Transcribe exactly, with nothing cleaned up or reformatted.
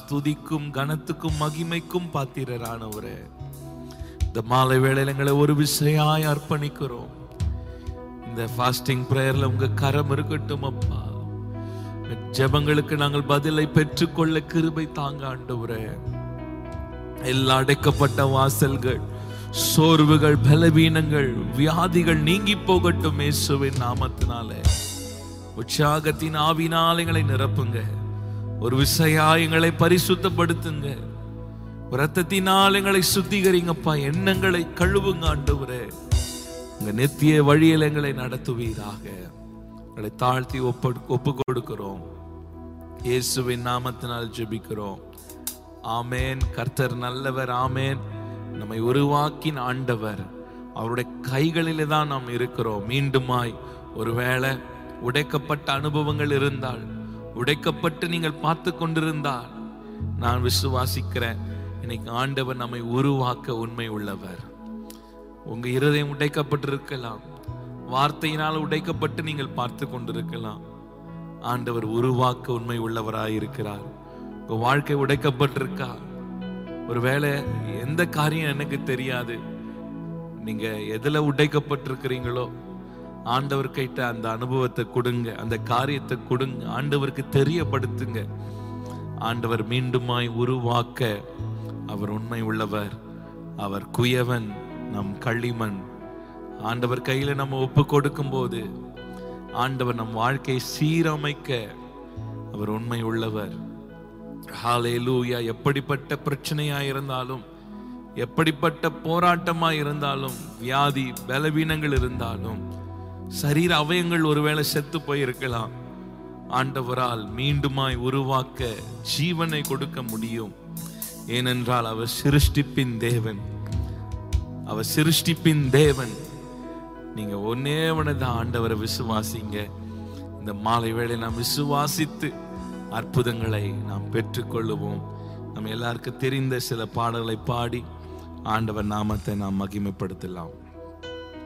துதிக்கும் கனத்துக்கும் மகிமைக்கும் பாத்திரரானவரே, இந்த மாலை வேளையில எங்களை ஒரு விசையாய் அர்ப்பணிக்கிறோம். இந்த ஃபாஸ்டிங் பிரேயர்ல உங்க கரம் இருக்கட்டும் அப்பா. ஜெபங்களுக்கு நாங்கள் பதிலை பெற்றுக்கொள்ள கிருபை தாங்க ஆண்டவரே. எல்லா அடைக்கப்பட்ட வாசல்கள், சோர்வுகள், பலவீனங்கள், வியாதிகள் நீங்கி போகட்டும் இயேசுவின் நாமத்தினாலே. உற்சாகத்தின் ஆவினால் எங்களை நிரப்புங்க. ஒரு விசையா எங்களை பரிசுத்தப்படுத்துங்க. இரத்தத்தினால் எங்களை சுத்திகரிங்கப்பா. எண்ணங்களை கழுவுங்க ஆண்டவரே. உங்க நித்திய வழியில் எங்களை நடத்துவீராக. எங்களை தாழ்த்தி ஒப்பு ஒப்பு கொடுக்கிறோம். இயேசுவின் நாமத்தினால் ஜெபிக்கிறோம். ஆமேன். கர்த்தர் நல்லவர். ஆமேன். நம்மை உருவாக்கின ஆண்டவர், அவருடைய கைகளிலே தான் நாம் இருக்கிறோம். மீண்டுமாய் ஒருவேளை உடைக்கப்பட்ட அனுபவங்கள் இருந்தால், உடைக்கப்பட்டு நீங்கள் பார்த்து கொண்டிருந்தால், நான் விசுவாசிக்கிறேன், இன்னைக்கு ஆண்டவர் நம்மை உருவாக்க உண்மை உள்ளவர். உங்க இருதயம் உடைக்கப்பட்டிருக்கலாம், வார்த்தையினால் உடைக்கப்பட்டு நீங்கள் பார்த்து கொண்டிருக்கலாம். ஆண்டவர் உருவாக்க உண்மை உள்ளவராய் இருக்கிறார். உங்க வாழ்க்கை உடைக்கப்பட்டிருக்கா? ஒருவேளை எந்த காரியம் எனக்கு தெரியாது, நீங்க எதுல உடைக்கப்பட்டிருக்கிறீங்களோ ஆண்டவர் கிட்ட அந்த அனுபவத்தை கொடுங்க, அந்த காரியத்தை கொடுங்க, ஆண்டவருக்கு தெரியப்படுத்துங்க. ஆண்டவர் மீண்டுமாய் உருவாக்க அவர் உண்மை உள்ளவர். அவர் குயவன், நம் களிமண். ஆண்டவர் கையில நம்ம ஒப்பு கொடுக்கும் போது ஆண்டவர் நம் வாழ்க்கையை சீரமைக்க அவர் உண்மை உள்ளவர். ஹல்லேலூயா. எப்படிப்பட்ட பிரச்சனையா இருந்தாலும், எப்படிப்பட்ட போராட்டமா இருந்தாலும், வியாதி பலவீனங்கள் இருந்தாலும், சரீர அவயங்கள் ஒருவேளை செத்து போயிருக்கலாம், ஆண்டவரால் மீண்டுமாய் உருவாக்க ஜீவனை கொடுக்க முடியும். ஏனென்றால் அவர் சிருஷ்டிப்பின் தேவன். அவர் சிருஷ்டிப்பின் தேவன். நீங்க ஒன்னே ஒன்னுதான் ஆண்டவரை விசுவாசிங்க. இந்த மாலை வேளை நாம் விசுவாசித்து அற்புதங்களை நாம் பெற்றுக்கொள்ளுவோம். நம்ம எல்லாருக்கும் தெரிந்த சில பாடல்களை பாடி ஆண்டவர் நாமத்தை நாம் மகிமைப்படுத்தலாம்.